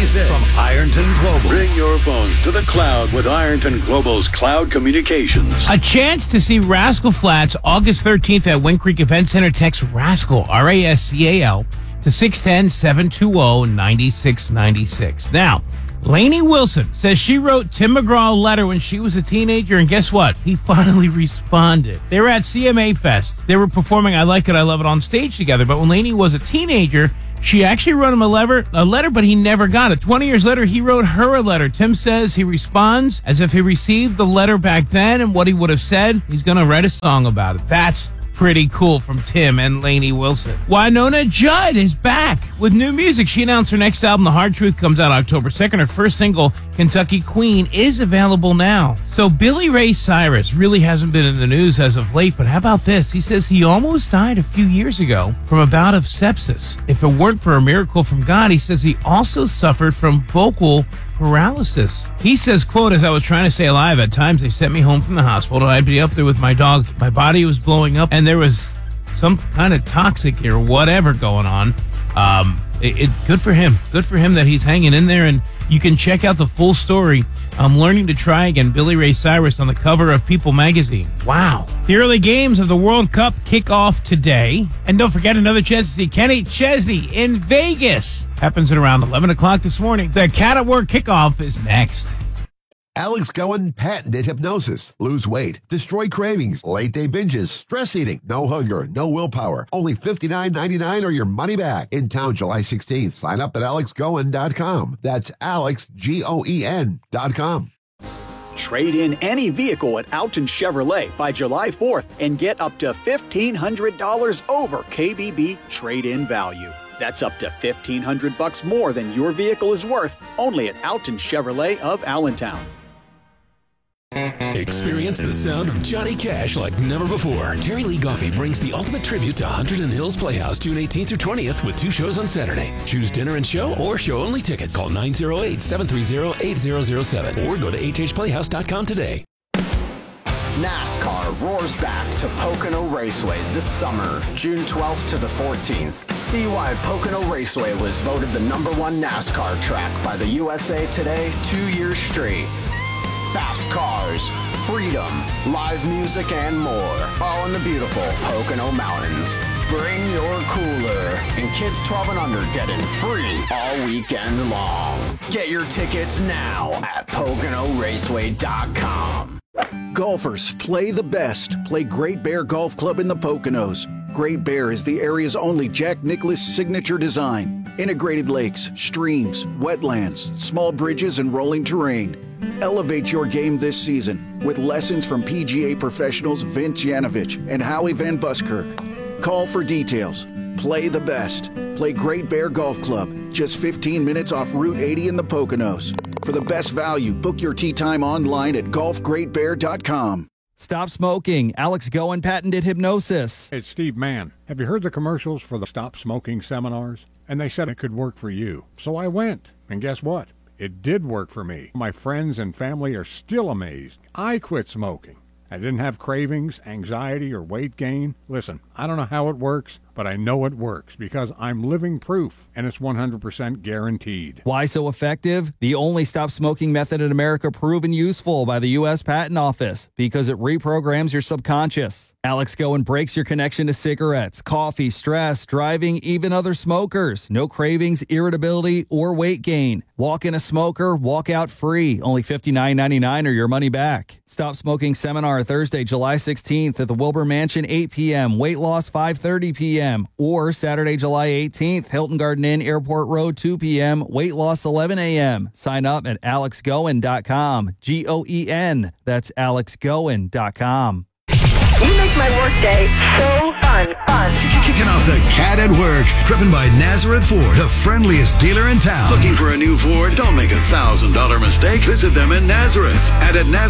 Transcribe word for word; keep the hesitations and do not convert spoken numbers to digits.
This is from Ironton Global. Bring your phones to the cloud with Ironton Global's Cloud Communications. A chance to see Rascal Flatts August thirteenth at Wind Creek Event Center. Text Rascal, R A S C A L, to six one zero, seven two zero, nine six nine six. Now, Lainey Wilson says she wrote Tim McGraw a letter when she was a teenager, and guess what? He finally responded. They were at C M A Fest. They were performing I Like It, I Love It on stage together, but when Lainey was a teenager, she actually wrote him a letter, a letter, but he never got it. twenty years later, he wrote her a letter. Tim says he responds as if he received the letter back then and what he would have said. He's going to write a song about it. That's pretty cool from Tim and Lainey Wilson. Winona Judd is back with new music. She announced her next album, The Hard Truth, comes out October second. Her first single, Kentucky Queen, is available now. So Billy Ray Cyrus really hasn't been in the news as of late, but how about this? He says he almost died a few years ago from a bout of sepsis. If it weren't for a miracle from God, he says he also suffered from vocal paralysis. He says, quote, as I was trying to stay alive, at times they sent me home from the hospital and I'd be up there with my dog. My body was blowing up and there was some kind of toxic or whatever going on. Um, it, it good for him. Good for him that he's hanging in there, and you can check out the full story. I'm learning to try again. Billy Ray Cyrus on the cover of People magazine. Wow. The early games of the World Cup kick off today. And don't forget, another chance to see Kenny Chesney in Vegas. Happens at around eleven o'clock this morning. The Cat at Work kickoff is next. Alex Cohen patented hypnosis. Lose weight, destroy cravings, late day binges, stress eating, no hunger, no willpower. Only fifty-nine ninety-nine or your money back. In town July sixteenth. Sign up at alex goen dot com. That's Alex, G O E N dot com. Trade in any vehicle at Alton Chevrolet by July fourth and get up to fifteen hundred dollars over K B B trade-in value. That's up to fifteen hundred bucks more than your vehicle is worth, only at Alton Chevrolet of Allentown. Experience the sound of Johnny Cash like never before. Terry Lee Goffey brings the ultimate tribute to Hunterdon Hills Playhouse June eighteenth through twentieth with two shows on Saturday. Choose dinner and show or show-only tickets. Call nine oh eight, seven three zero, eight zero zero seven or go to h h playhouse dot com today. NASCAR roars back to Pocono Raceway this summer, June twelfth to the fourteenth. See why Pocono Raceway was voted the number one NASCAR track by the U S A Today two years straight. Fast cars, freedom, live music, and more, all in the beautiful Pocono Mountains. Bring your cooler, and kids twelve and under get in free all weekend long. Get your tickets now at pocono raceway dot com. Golfers, play the best. Play Great Bear Golf Club in the Poconos. Great Bear is the area's only Jack Nicklaus signature design. Integrated lakes, streams, wetlands, small bridges, and rolling terrain. Elevate your game this season with lessons from P G A professionals Vince Yanovich and Howie Van Buskirk. Call for details. Play the best. Play Great Bear Golf Club, just fifteen minutes off Route eighty in the Poconos. For the best value, book your tee time online at golf great bear dot com. Stop smoking. Alex Goen patented hypnosis. It's Steve Mann. Have you heard the commercials for the Stop Smoking seminars? And they said it could work for you. So I went. And guess what? It did work for me. My friends and family are still amazed. I quit smoking. I didn't have cravings, anxiety, or weight gain. Listen, I don't know how it works, but I know it works because I'm living proof, and it's one hundred percent guaranteed. Why so effective? The only stop smoking method in America proven useful by the U S Patent Office because it reprograms your subconscious. Alex Goen breaks your connection to cigarettes, coffee, stress, driving, even other smokers. No cravings, irritability, or weight gain. Walk in a smoker, walk out free. Only fifty-nine ninety-nine or your money back. Stop Smoking Seminar Thursday, July sixteenth at the Wilbur Mansion, eight p.m. Weight loss, five thirty p.m. Or Saturday, July eighteenth, Hilton Garden Inn, Airport Road, two p.m. Weight loss, eleven a.m. Sign up at alex goen dot com. G O E N. That's alex goen dot com. You make my workday so fun, fun. Kicking off the Cat at Work, driven by Nazareth Ford, the friendliest dealer in town. Looking for a new Ford? Don't make a one thousand dollars mistake. Visit them in Nazareth. And at Nazareth